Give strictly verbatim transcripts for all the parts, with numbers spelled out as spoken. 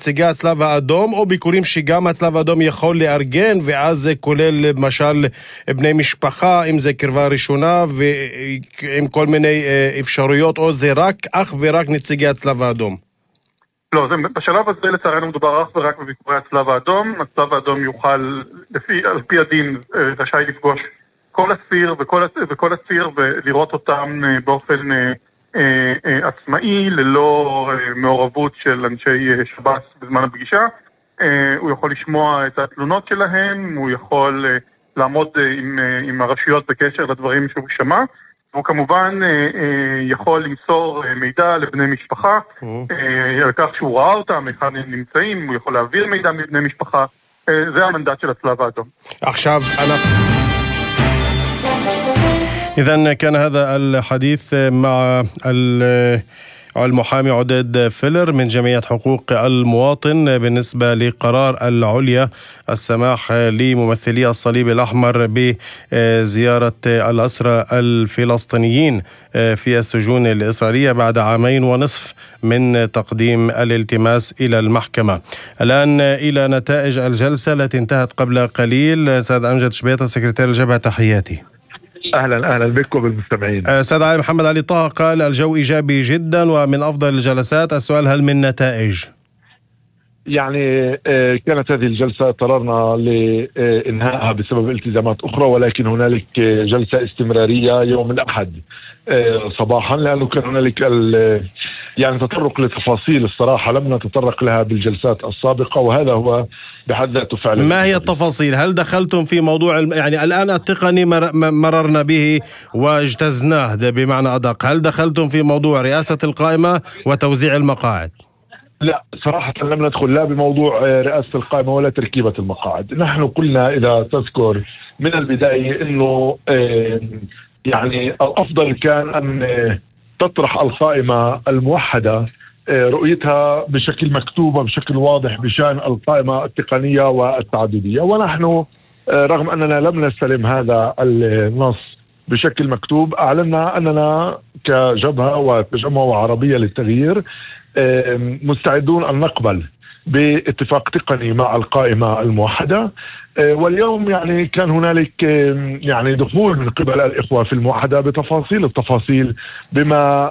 נציגי הצלב האדום, או ביקורים שגם הצלב האדום יכול לארגן, ואז זה כולל למשל בני משפחה, אם זה קרבה ראשונה ועם כל מיני אפשרויות, או זה רק אך ורק נציגי הצלב האדום? לא, זה, בשלב הזה לצערנו מדובר אך ורק בביקורי הצלב האדום. הצלב האדום יוכל, לפי, על פי הדין, רשאי לפגוש כל אסיר וכל, וכל אסיר ולראות אותם באופן אה, אה, עצמאי, ללא אה, מעורבות של אנשי שב"ס בזמן הפגישה. אה, הוא יכול לשמוע את התלונות שלהם, הוא יכול אה, לעמוד אה, עם, אה, עם הרשויות בקשר לדברים שהוא שמע, הוא כמובן אה, אה, יכול למסור אה, מידע לבני משפחה, אה, על כך שהוא ראה אותם, היכן הם נמצאים, הוא יכול להעביר מידע מבני משפחה. אה, זה המנדט של הצלב האדום. עכשיו אנחנו... إذن كان هذا الحديث مع المحامي عداد فيلر من جمعية حقوق المواطن بالنسبة لقرار العليا السماح لممثلي الصليب الأحمر بزيارة الأسرى الفلسطينيين في السجون الإسرائيلية بعد عامين ونصف من تقديم الالتماس إلى المحكمة. الآن إلى نتائج الجلسة التي انتهت قبل قليل. سيد أمجد شبيطة سكرتير الجبهة، تحياتي. اهلا اهلا بكم بالمستمعين. سيد علي محمد علي طه قال الجو ايجابي جدا ومن افضل الجلسات. السؤال هل من نتائج؟ يعني كانت هذه الجلسة اضطررنا لإنهائها بسبب التزامات أخرى، ولكن هنالك جلسة استمرارية يوم الأحد صباحا، لأنه كان هنالك يعني تطرق لتفاصيل الصراحة لم نتطرق لها بالجلسات السابقة، وهذا هو بحد ذاته فعلا. ما هي التفاصيل؟ هل دخلتم في موضوع يعني الآن التقني مررنا به واجتزناه بمعنى أدق، هل دخلتم في موضوع رئاسة القائمة وتوزيع المقاعد؟ لا صراحة لم ندخل لا بموضوع رئاسة القائمة ولا تركيبة المقاعد. نحن قلنا إذا تذكر من البداية إنه يعني الأفضل كان أن تطرح القائمة الموحدة رؤيتها بشكل مكتوب وبشكل واضح بشأن القائمة التقنية والتعددية، ونحن رغم أننا لم نستلم هذا النص بشكل مكتوب أعلنا أننا كجبهة وتجمع عربية للتغيير مستعدون أن نقبل باتفاق تقني مع القائمة الموحدة. واليوم يعني كان هنالك يعني دخول من قبل الإخوة في الموحدة بتفاصيل التفاصيل بما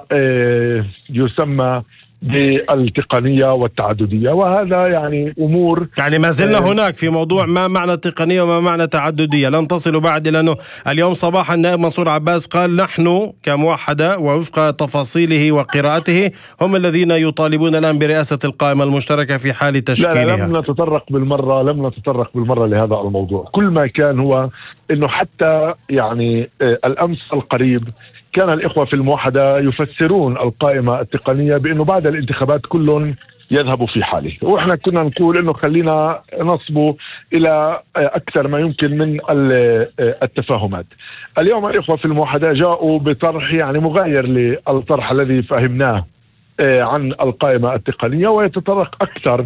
يسمى بالتقنية والتعددية، وهذا يعني أمور يعني ما زلنا هناك في موضوع ما معنى تقنية وما معنى تعددية، لن تصلوا بعد، لأنه اليوم صباحا النائب منصور عباس قال نحن كموحدة ووفق تفاصيله وقراءته هم الذين يطالبون الآن برئاسة القائمة المشتركة في حال تشكيلها. لا, لا لم نتطرق بالمرة لم نتطرق بالمرة لهذا الموضوع. كل ما كان هو إنه حتى يعني الأمس القريب كان الإخوة في الموحدة يفسرون القائمة التقنية بأنه بعد الانتخابات كل يذهب في حاله، وإحنا كنا نقول أنه خلينا نصبوا إلى أكثر ما يمكن من التفاهمات. اليوم الإخوة في الموحدة جاءوا بطرح يعني مغاير للطرح الذي فهمناه عن القائمة التقنية، ويتطرق أكثر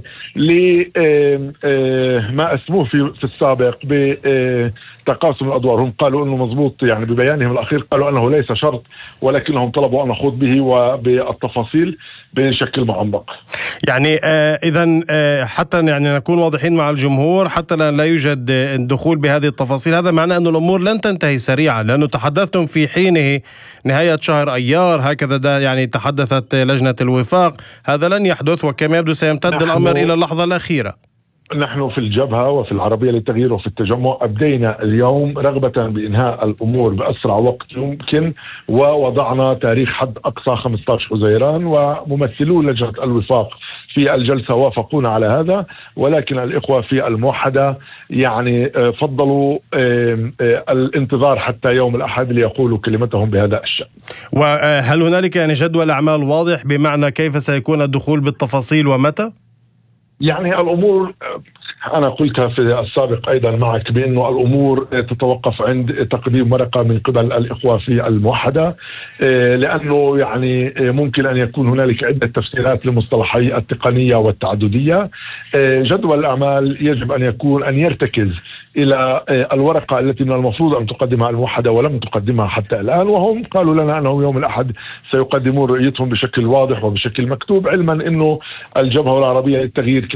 لما أسموه في في السابق بتقاسم الأدوار. هم قالوا أنه مضبوط، يعني ببيانهم الأخير قالوا أنه ليس شرط، ولكنهم طلبوا أن نخوض به وبالتفاصيل بشكل معمق. يعني آه إذن آه حتى يعني نكون واضحين مع الجمهور، حتى لا يوجد الدخول بهذه التفاصيل، هذا معناه أن الأمور لن تنتهي سريعا، لأنه تحدثتم في حينه نهاية شهر أيار هكذا ده يعني تحدثت لجنة الوفاق، هذا لن يحدث، وكما يبدو سيمتد الأمر إلى اللحظة الأخيرة. نحن في الجبهة وفي العربية للتغيير وفي التجمع أبدينا اليوم رغبة بإنهاء الأمور بأسرع وقت يمكن، ووضعنا تاريخ حد أقصى خمسة عشر حزيران، وممثلو لجنة الوفاق في الجلسة وافقونا على هذا، ولكن الإخوة في الموحدة يعني فضلوا الانتظار حتى يوم الأحد ليقولوا كلمتهم بهذا الشأن. وهل هنالك يعني جدول أعمال واضح بمعنى كيف سيكون الدخول بالتفاصيل ومتى؟ يعني الأمور أنا قلتها في السابق أيضا معك بأنه الأمور تتوقف عند تقديم ورقة من قبل الإخوة في الموحدة، لأنه يعني ممكن أن يكون هنالك عدة تفسيرات لمصطلحي التقنية والتعددية. جدول الأعمال يجب أن يكون أن يرتكز إلى الورقة التي من المفروض أن تقدمها الموحدة ولم تقدمها حتى الآن، وهم قالوا لنا أنهم يوم الأحد سيقدمون رؤيتهم بشكل واضح وبشكل مكتوب، علما أنه الجبهة العربية للتغيير